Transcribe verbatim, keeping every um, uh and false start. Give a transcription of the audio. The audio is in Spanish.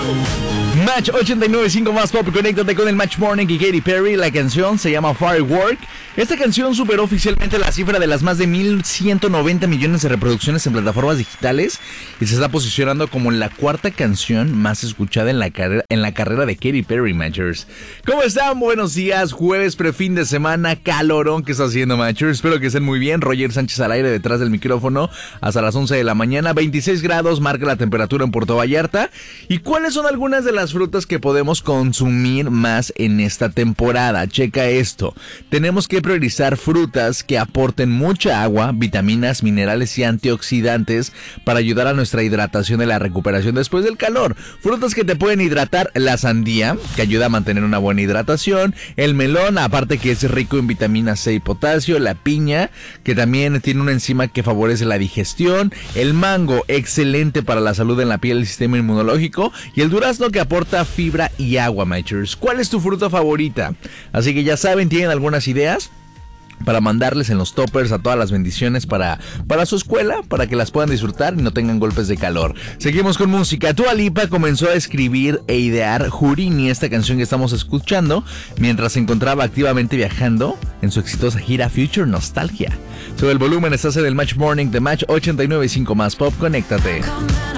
Match ochenta y nueve punto cinco más pop, conéctate con el Match Morning y Katy Perry. La canción se llama Firework. Esta canción superó oficialmente la cifra de las más de mil ciento noventa millones de reproducciones en plataformas digitales y se está posicionando como la cuarta canción más escuchada en la, carrera, en la carrera de Katy Perry, Matchers. ¿Cómo están? Buenos días, jueves, prefin de semana, calorón que está haciendo, Matchers. Espero que estén muy bien. Roger Sánchez al aire detrás del micrófono hasta las once de la mañana. veintiséis grados marca la temperatura en Puerto Vallarta. ¿Y cuáles son algunas de las frutas que podemos consumir más en esta temporada? Checa esto. Tenemos que priorizar frutas que aporten mucha agua, vitaminas, minerales y antioxidantes para ayudar a nuestra hidratación y la recuperación después del calor. Frutas que te pueden hidratar: la sandía, que ayuda a mantener una buena hidratación; el melón, aparte que es rico en vitamina C y potasio; la piña, que también tiene una enzima que favorece la digestión; el mango, excelente para la salud en la piel y el sistema inmunológico; y el durazno, que aporta fibra y agua, Matchers. ¿Cuál es tu fruta favorita? Así que ya saben, ¿tienen algunas ideas para mandarles en los toppers a todas las bendiciones para, para su escuela, para que las puedan disfrutar y no tengan golpes de calor? Seguimos con música. Dua Lipa comenzó a escribir e idear Houdini, esta canción que estamos escuchando, mientras se encontraba activamente viajando en su exitosa gira Future Nostalgia. Sube el volumen, estás en el Match Morning de Match ochenta y nueve punto cinco más pop, conéctate.